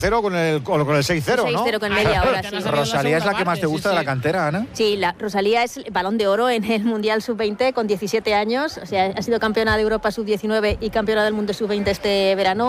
con el 6-0, ¿no? 6-0 con media hora, sí. Rosalía es la que más te gusta de la cantera, Ana. Sí, Rosalía es Balón de Oro en el Mundial Sub-20 con 17 años. O sea, ha sido campeona de Europa Sub-19 y campeona del Mundo Sub-20 este verano.